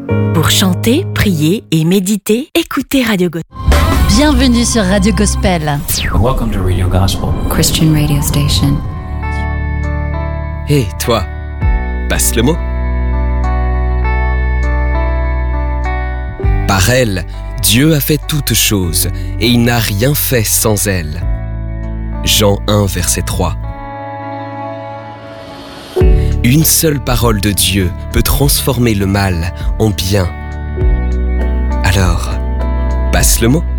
Pour chanter, prier et méditer, écoutez Radio Gospel. Bienvenue sur Radio Gospel. Welcome to Radio Gospel, Christian radio station. Hé, toi, passe le mot. Par elle, Dieu a fait toutes choses, et il n'a rien fait sans elle. Jean 1, verset 3. Une seule parole de Dieu peut transformer le mal en bien. Alors, passe le mot.